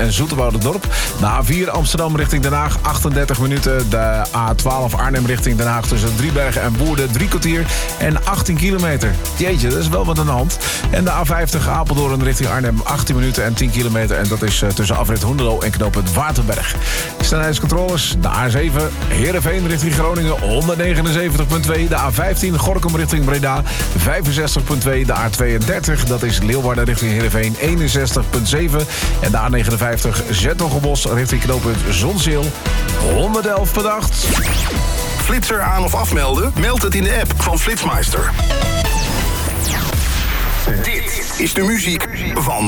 en Zoeterwouderdorp. De A4 Amsterdam richting Den Haag, 38 minuten. De A12 Arnhem richting Den Haag tussen Driebergen en Woerden, 3 kwartier en 18 kilometer. Jeetje, dat is wel wat aan de hand. En de A50 Apeldoorn richting Arnhem, 18 minuten en 10 kilometer. En dat is tussen afrit Hoenderloo en knooppunt Waterberg. Snelheidscontroles, de A7 Heerenveen richting Groningen, 179,2. De A15 Gorinchem richting Breda, 65,2. De A32, dat is Leeuwarden richting Heerenveen, 61,7. En de A59 Zettelgebos richting knooppunt Zonzeel, 111,8. Flitser aan of afmelden? Meld het in de app van Flitsmeister. Dit is de muziek van